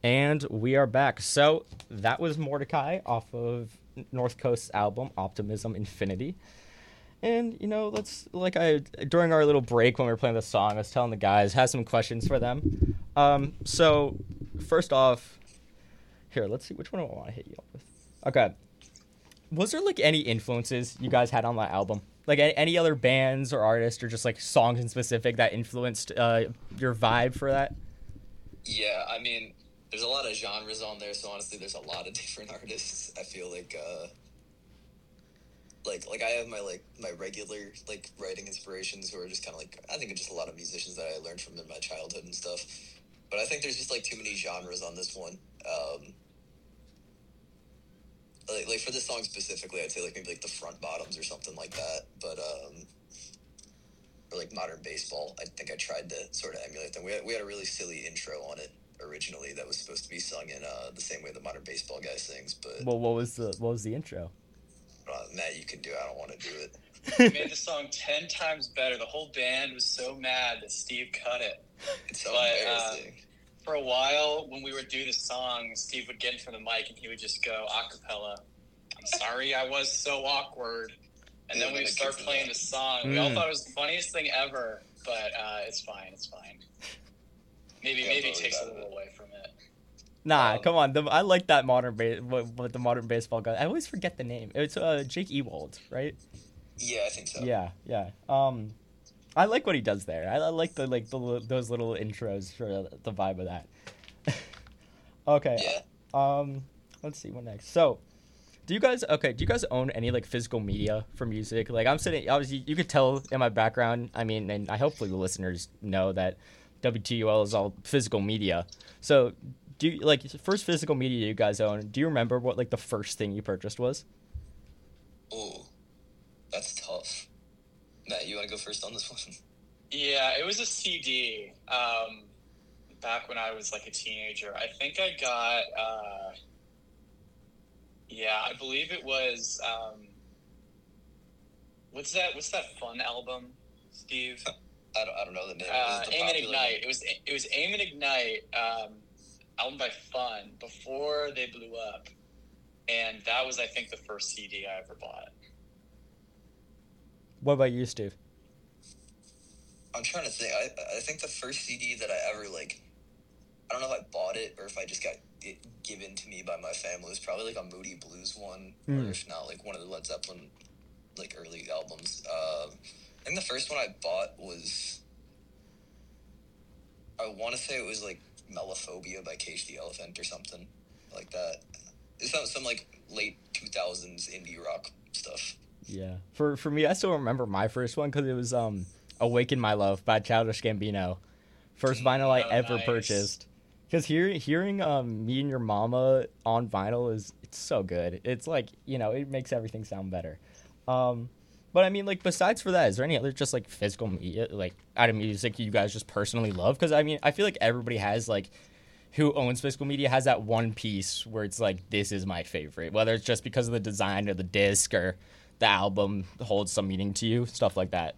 And we are back. So that was Mordecai off of North Coast's album Optimism Infinity. And let's I during our little break when we were playing the song, I was telling the guys had some questions for them. So first off, here let's see which one do I want to hit you up with. Okay, was there any influences you guys had on that album? Any other bands or artists or just songs in specific that influenced your vibe for that? Yeah, I mean, there's a lot of genres on there, so honestly, there's a lot of different artists. I feel like I have my regular writing inspirations who are just kind of I think it's just a lot of musicians that I learned from in my childhood and stuff. But I think there's just too many genres on this one. For this song specifically, I'd say maybe the Front Bottoms or something like that. But or Modern Baseball. I think I tried to sort of emulate them. We had a really silly intro on it originally that was supposed to be sung in the same way the Modern Baseball guy sings. But well, what was the intro? Matt, you can do it. I don't want to do it. He made the song 10 times better. The whole band was so mad that Steve cut it. It's so embarrassing. For a while, when we would do the song, Steve would get in front of the mic and he would just go a cappella. I'm sorry I was so awkward. And then we would start playing the song. We all thought it was the funniest thing ever, but it's fine. It's fine. Maybe it takes a little away from it. Nah, come on. I like that the Modern Baseball guy. I always forget the name. It's Jake Ewald, right? Yeah, I think so. Yeah. I like what he does there. I like those little intros for the vibe of that. Okay. Yeah. Let's see what next. So, do you guys own any physical media for music? I'm sitting, obviously you could tell in my background. I mean, and I hopefully the listeners know that WTUL is all physical media. So, do you first physical media you guys own? Do you remember what the first thing you purchased was? Oh, that's tough. Matt, you want to go first on this one? Yeah, it was a CD. Back when I was a teenager, I think I got. I believe it was. What's that fun album, Steve? I don't know the name. Aim and Ignite. It was Aim and Ignite. Album by Fun before they blew up, and that was I think the first CD I ever bought. What about you, Steve? I'm trying to think. I think the first CD that I ever I don't know if I bought it or if I just got it given to me by my family. It was probably a Moody Blues one, or if not one of the Led Zeppelin early albums. I think the first one I bought was, I want to say it was Melophobia by Cage the Elephant or something like that. It's some late 2000s indie rock stuff. Yeah. For me, I still remember my first one because it was Awaken My Love by Childish Gambino. First vinyl I ever purchased. Because hearing Me and Your Mama on vinyl it's so good. It's it makes everything sound better. But I mean, besides for that, is there any other just physical media out of music you guys just personally love? Because I mean, I feel everybody has who owns physical media has that one piece where it's this is my favorite, whether it's just because of the design or the disc or the album holds some meaning to you, stuff like that.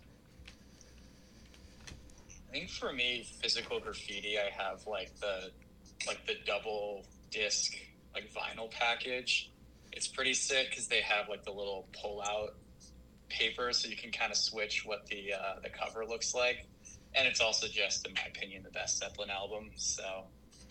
I think for me, Physical Graffiti, I have the double disc vinyl package. It's pretty sick because they have the little pull out paper, so you can kind of switch what the cover looks like, and it's also just, in my opinion, the best Zeppelin album. So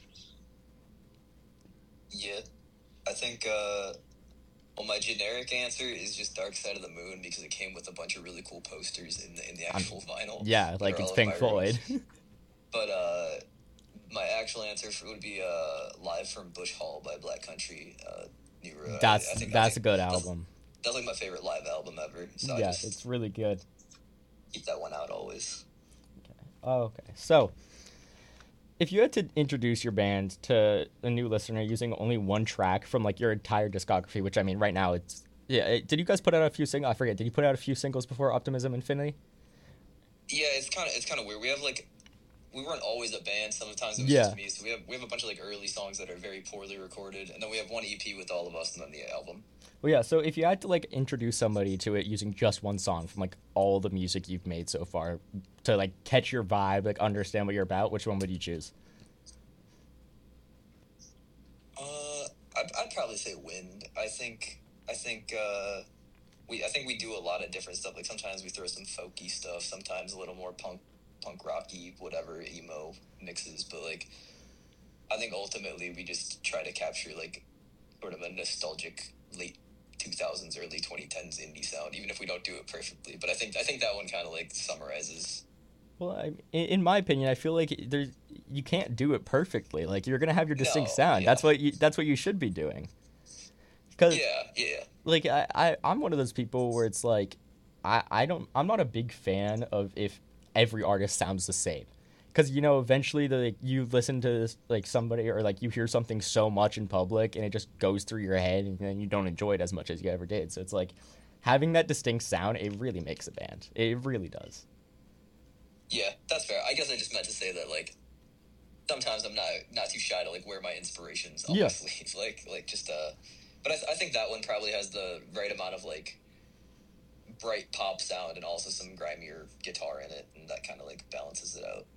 yeah, I think my generic answer is just Dark Side of the Moon because it came with a bunch of really cool posters in the actual vinyl. Yeah, it's Pink Floyd. But my actual answer would be Live from Bush Hall by Black Country. New Road. That's a good album. That's my favorite live album ever. So yeah, it's really good. Keep that one out always. Okay. So, if you had to introduce your band to a new listener using only one track from your entire discography, which I mean right now did you guys put out a few singles? I forget. Did you put out a few singles before Optimism Infinity? Yeah, it's kind of weird. We have we weren't always a band. Sometimes it was just me. So we have a bunch of early songs that are very poorly recorded, and then we have one EP with all of us, and then the album. Well, yeah. So if you had to introduce somebody to it using just one song from all the music you've made so far to catch your vibe, understand what you're about, which one would you choose? I'd probably say Wind. I think we do a lot of different stuff. Like sometimes we throw some folky stuff, sometimes a little more punk rocky, whatever emo mixes. But like, I think ultimately we just try to capture like sort of a nostalgic late 2000s, early 2010s indie sound, even if we don't do it perfectly. But I think that one kind of like summarizes. Well, in my opinion, I feel like you can't do it perfectly. Like you're gonna have your distinct sound. Yeah. That's what you should be doing. Because Yeah. like I'm one of those people where it's like I'm not a big fan of if every artist sounds the same. Because eventually you listen to this, like somebody, or like you hear something so much in public and it just goes through your head and then you don't enjoy it as much as you ever did. So it's like having that distinct sound, it really makes a band. It really does. Yeah, that's fair. I guess I just meant to say that like sometimes I'm not too shy to like wear my inspirations on my sleeve. Like just but I think that one probably has the right amount of like bright pop sound and also some grimier guitar in it, and that kind of like balances it out.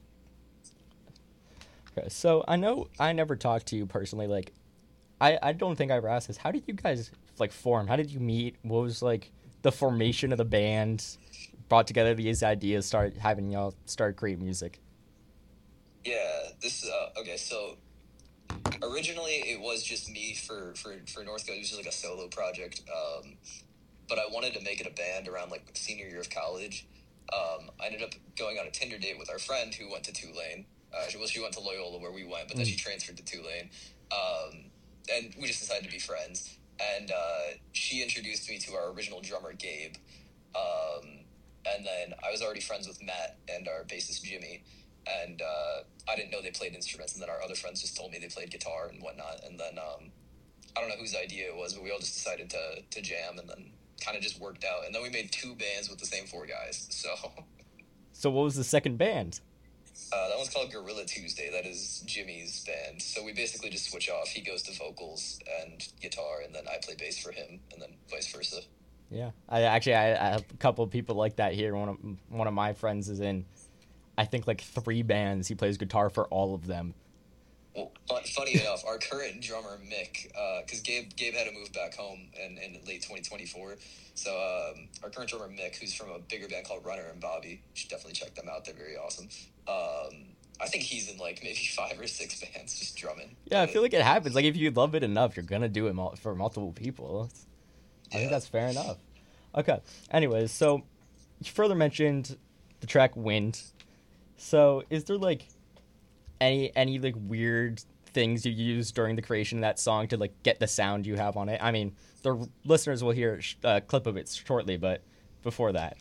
Okay, so I know I never talked to you personally. Like, I don't think I ever asked this. How did you guys like form? How did you meet? What was like the formation of the band? Brought together these ideas, start having y'all start creating music. Yeah, this okay. So originally it was just me for North Coast. It was just like a solo project. But I wanted to make it a band around like senior year of college. I ended up going on a Tinder date with our friend who went to Tulane. She went to Loyola where we went, but then she transferred to Tulane. And we just decided to be friends. And she introduced me to our original drummer, Gabe. And then I was already friends with Matt and our bassist, Jimmy. And I didn't know they played instruments. And then our other friends just told me they played guitar and whatnot. And then I don't know whose idea it was, but we all just decided to jam and then kind of just worked out. And then we made 2 bands with the same 4 guys. So what was the second band? That one's called Gorilla Tuesday. That is Jimmy's band. So we basically just switch off. He goes to vocals and guitar, and then I play bass for him, and then vice versa. Yeah, I have a couple of people like that here. One of my friends is in, I think, like 3 bands. He plays guitar for all of them. Well, funny enough, our current drummer Mick, because Gabe had to move back home in late 2024. So our current drummer Mick, who's from a bigger band called Runner and Bobby, you should definitely check them out. They're very awesome. I think he's in like maybe 5 or 6 bands just drumming. Yeah, I feel like it happens. Like if you love it enough, you're gonna do it for multiple people. I think that's fair enough. Okay. Anyways, so you further mentioned the track "Wind." So is there like any like weird things you use during the creation of that song to like get the sound you have on it? I mean, the listeners will hear a clip of it shortly, but before that,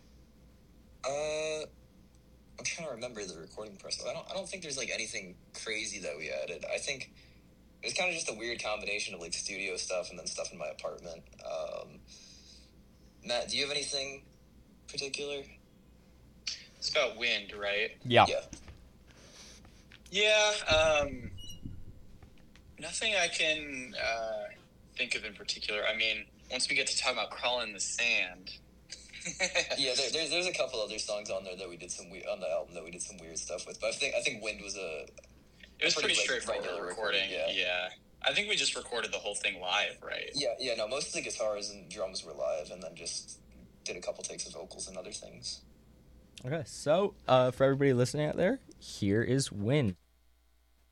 I'm trying to remember the recording process. I don't think there's like anything crazy that we added. I think it was kind of just a weird combination of like studio stuff and then stuff in my apartment. Matt, do you have anything particular? It's about Wind, right? yeah. Yeah, nothing I can think of in particular. I mean, once we get to talk about Crawling in the Sand. Yeah, there's a couple other songs on there that we did on the album that we did some weird stuff with. But I think Wind was it was pretty straightforward recording. Yeah. I think we just recorded the whole thing live, right? Yeah, no, most of the guitars and drums were live, and then just did a couple takes of vocals and other things. Okay, so for everybody listening out there, here is Wind.